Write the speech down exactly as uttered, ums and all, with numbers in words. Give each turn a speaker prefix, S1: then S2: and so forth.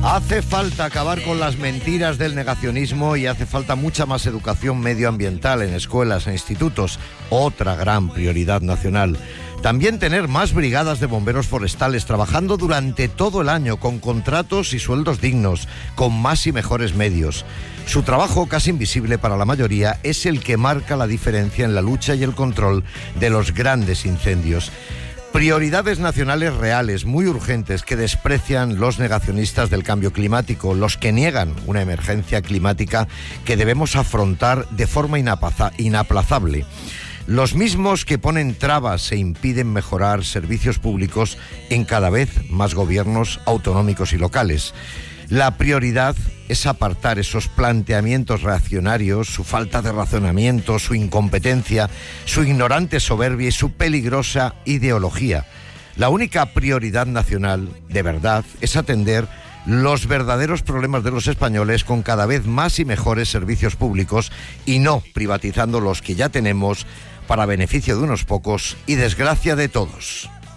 S1: Hace falta acabar con las mentiras del negacionismo y hace falta mucha más educación medioambiental en escuelas e institutos, otra gran prioridad nacional. También tener más brigadas de bomberos forestales trabajando durante todo el año con contratos y sueldos dignos, con más y mejores medios. Su trabajo, casi invisible para la mayoría, es el que marca la diferencia en la lucha y el control de los grandes incendios. Prioridades nacionales reales, muy urgentes, que desprecian los negacionistas del cambio climático, los que niegan una emergencia climática que debemos afrontar de forma inapaza- inaplazable. Los mismos que ponen trabas e impiden mejorar servicios públicos en cada vez más gobiernos autonómicos y locales. La prioridad es apartar esos planteamientos reaccionarios, su falta de razonamiento, su incompetencia, su ignorante soberbia y su peligrosa ideología. La única prioridad nacional, de verdad, es atender los verdaderos problemas de los españoles con cada vez más y mejores servicios públicos y no privatizando los que ya tenemos para beneficio de unos pocos y desgracia de todos.